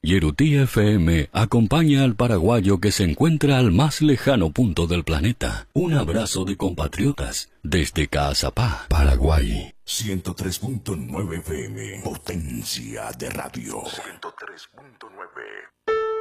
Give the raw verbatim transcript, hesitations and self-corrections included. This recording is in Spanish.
Yerutí F M acompaña al paraguayo que se encuentra al más lejano punto del planeta. Un abrazo de compatriotas desde Caazapá, Paraguay. ciento tres punto nueve F M, potencia de radio. ciento tres punto nueve